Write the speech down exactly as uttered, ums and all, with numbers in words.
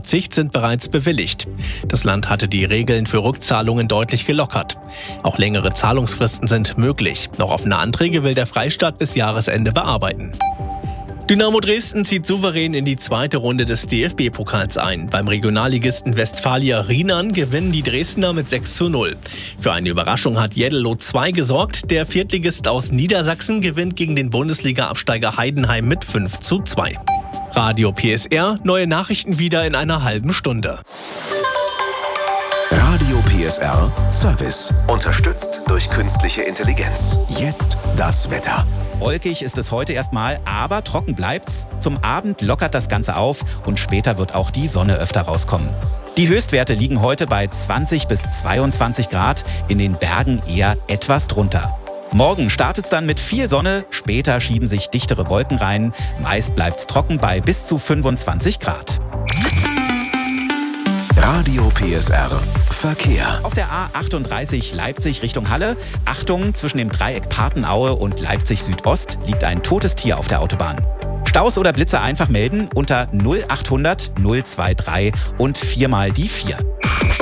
Verzicht sind bereits bewilligt. Das Land hatte die Regeln für Rückzahlungen deutlich gelockert. Auch längere Zahlungsfristen sind möglich. Noch offene Anträge will der Freistaat bis Jahresende bearbeiten. Dynamo Dresden zieht souverän in die zweite Runde des D F B-Pokals ein. Beim Regionalligisten Westfalia Rienan gewinnen die Dresdner mit sechs zu null. Für eine Überraschung hat Jeddelo zwei gesorgt. Der Viertligist aus Niedersachsen gewinnt gegen den Bundesliga-Absteiger Heidenheim mit fünf zu zwei. Radio P S R, neue Nachrichten wieder in einer halben Stunde. Radio P S R Service, unterstützt durch künstliche Intelligenz. Jetzt das Wetter. Wolkig ist es heute erstmal, aber trocken bleibt's. Zum Abend lockert das Ganze auf und später wird auch die Sonne öfter rauskommen. Die Höchstwerte liegen heute bei zwanzig bis zweiundzwanzig Grad, in den Bergen eher etwas drunter. Morgen startet's dann mit viel Sonne, später schieben sich dichtere Wolken rein. Meist bleibt's trocken bei bis zu fünfundzwanzig Grad. Radio P S R Verkehr. Auf der A achtunddreißig Leipzig Richtung Halle. Achtung, zwischen dem Dreieck Patenaue und Leipzig Südost liegt ein totes Tier auf der Autobahn. Staus oder Blitze einfach melden unter null achthundert null drei drei und viermal die vier.